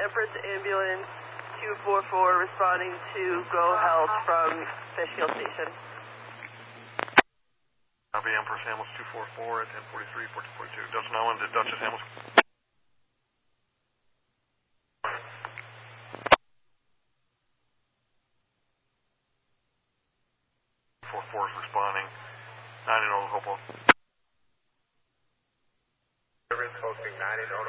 Empress Ambulance 244 responding to Go Health from Fishkill Station. Copy, Empress Hamilton 244 at 1043, 1442. Dutch Nolan to Duchess Hamilton. 44 is responding. 9 and 0 Hopewell. Service hosting 9 and 0.